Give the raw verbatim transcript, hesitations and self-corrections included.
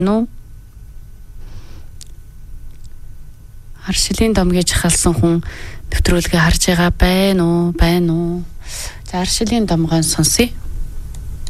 нуу Аршилийн дом гэж халсан хүн нэвтрүүлгээ харж байгаа байна уу? Байна уу? За Аршилийн домгоо сонсъё.